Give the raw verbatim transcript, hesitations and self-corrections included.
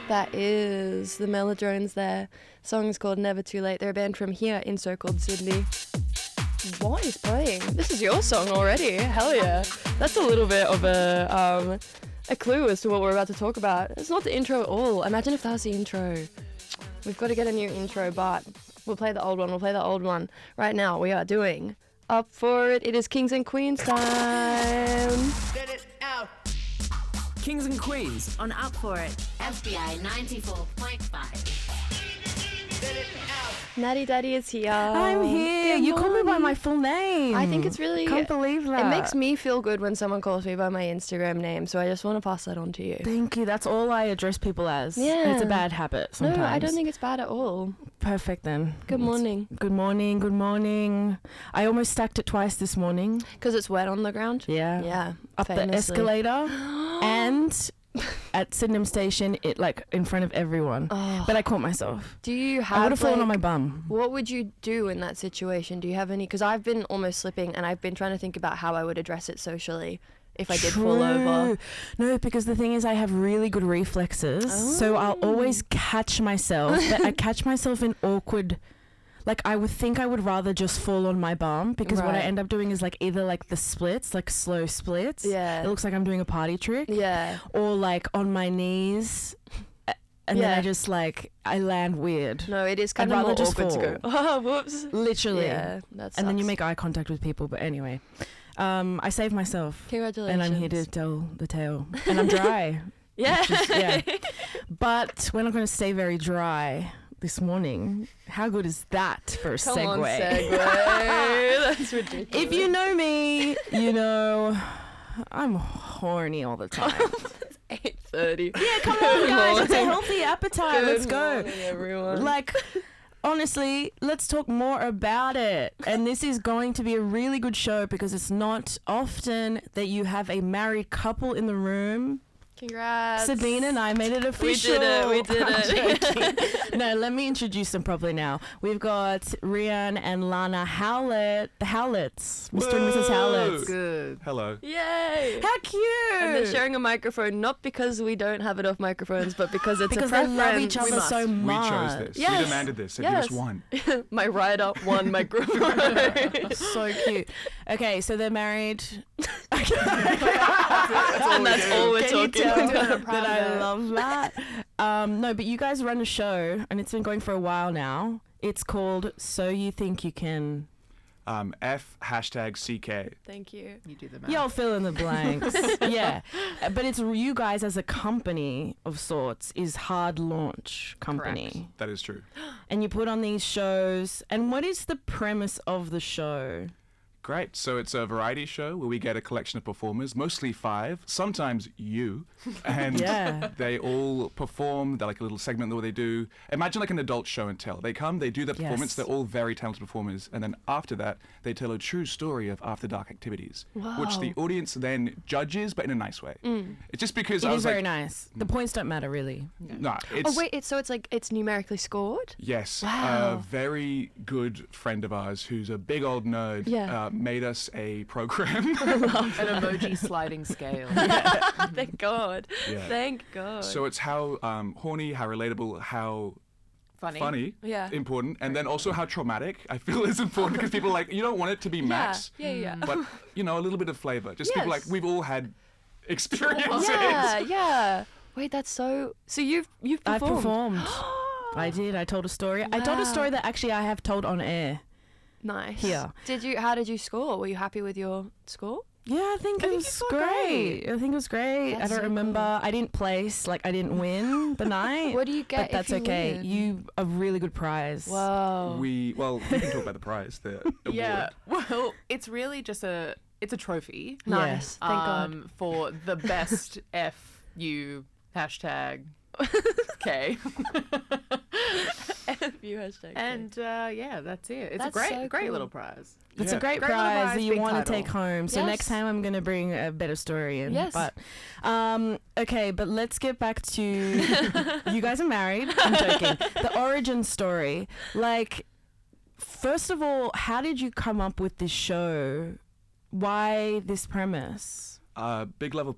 That is the Melodrones there. Song is called Never Too Late. They're a band from here in so-called Sydney. What is playing? This is your song already. Hell yeah. That's a little bit of a um, a clue as to what we're about to talk about. It's not the intro at all. Imagine if that was the intro. We've got to get a new intro, but we'll play the old one. We'll play the old one. Right now, we are doing Up For It. It is Kings and Queens time. Get it out. Kings and Queens on Up For It. F B I ninety-four point five. Get it out. Natty Daddy is here. I'm here. Good You call me by morning. my full name. I think it's really... Can't believe that. It makes me feel good when someone calls me by my Instagram name, so I just want to pass that on to you. Thank you. That's all I address people as. Yeah. And it's a bad habit sometimes. No, I don't think it's bad at all. Perfect then. Good morning. It's, good morning. Good morning. I almost stacked it twice this morning. Because it's wet on the ground? Yeah. Yeah. Up the famously. escalator and at Sydenham Station, it like in front of everyone. Oh. But I caught myself. Do you have I would have fallen like, on my bum. What would you do in that situation? Do you have any? Because I've been almost slipping and I've been trying to think about how I would address it socially if I did fall over. No, because the thing is I have really good reflexes. So I'll always catch myself. But I catch myself in awkward... Like, I would think I would rather just fall on my bum because what I Right. end up doing is, like, either, like, the splits, like, slow splits. Yeah. It looks like I'm doing a party trick. Yeah. Or, like, on my knees. a- And then Yeah. I just, like, I land weird. No, it is kind I'd of more rather just awkward to go, oh, whoops. Literally. Yeah, that's And then you make eye contact with people. But anyway, um, I saved myself. Congratulations. And I'm here to tell the tale. And I'm dry. Yeah. Just- yeah. But we're not going to stay very dry this morning. How good is that for a Come segue? on, segue. That's ridiculous. If you know me, you know I'm horny all the time. eight thirty. Yeah, come on, guys. It's a healthy appetite. Good Let's go. morning, everyone. Like, honestly, let's talk more about it. And this is going to be a really good show because it's not often that you have a married couple in the room. Congrats. Sabine and I made it official. We did it. We did I'm it. joking. No, let me introduce them properly now. We've got Rian and Lana Howlett, the Howletts, Mister and Missus Howlett. Good. Hello. Yay. How cute! And they're sharing a microphone, not because we don't have enough microphones, but because it's because a they preference. love each We other must. so We much. chose this. Yes. We demanded this. So Yes. give us one. My ride up one microphone. So cute. Okay, so they're married. and that's all we're Can you talking tell about. that I love that? Um, no, but you guys run a show, and it's been going for a while now. It's called So You Think You Can. Um, F hashtag C K. Thank you. You do the math. Y'all fill in the blanks. Yeah. Uh, But it's you guys as a company of sorts is Hard Launch Company. Correct. That is true. And you put on these shows. And what is the premise of the show? Great. So it's a variety show where we get a collection of performers, mostly five, sometimes you, and Yeah. they all perform. They're like a little segment where they do. Imagine like an adult show and tell. They come, they do their performance. Yes. They're all very talented performers, and then after that, they tell a true story of after dark activities, which the Wow. audience then judges, but in a nice way. It's just because It I is was very like, nice. The points don't matter, really. no, it's Oh wait, it's so it's like it's numerically scored. Yes, Wow. a very good friend of ours who's a big old nerd Yeah. uh, made us a program. An emoji sliding scale. Thank God. Yeah. Thank God. So it's how um, horny, how relatable, how Funny. funny, Yeah. important, and then also how traumatic I feel is important because people like you don't want it to be max, Yeah, yeah, yeah. but you know a little bit of flavor. Just people like Yes. we've all had experiences. yeah, yeah. Wait, that's so. So you've you've I've performed. performed. I did. I told a story. I told a Wow. story that actually I have told on air. Nice. Here. Did you? How did you score? Were you happy with your score? Yeah, I think I it think you was scored great. great. I think it was great. That's I don't so remember. I didn't place. Like I didn't win the night. What do you get But if that's you okay. win? You a really good prize. Whoa. We well, we can talk about the prize, the award. Yeah. Well, it's really just a it's a trophy. Nice. Thank God. um, for the best F U hashtag K. F you hashtag. And uh, yeah, that's it. It's That's a great, so great cool. little prize. It's Yeah. a great, Great little prize prize, that you big want to title. take home. So Yes. next time I'm going to bring a better story in. Yes. But um, okay, but let's get back to you guys are married. I'm joking. The origin story. Like, first of all, how did you come up with this show? Why this premise? Uh, big love of